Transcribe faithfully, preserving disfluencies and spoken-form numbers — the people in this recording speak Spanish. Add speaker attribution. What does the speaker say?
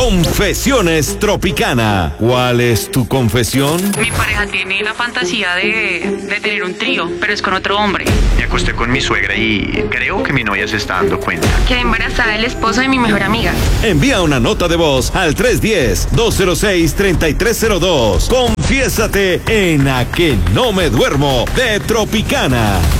Speaker 1: Confesiones Tropicana. ¿Cuál es tu confesión?
Speaker 2: Mi pareja tiene la fantasía de, de tener un trío, pero es con otro hombre.
Speaker 3: Me acosté con mi suegra y creo que mi novia se está dando cuenta.
Speaker 2: Quedé embarazada del esposo de mi mejor amiga.
Speaker 1: Envía una nota de voz al tres uno cero, dos cero seis, tres tres cero dos. Confiésate en A Que No Me Duermo de Tropicana.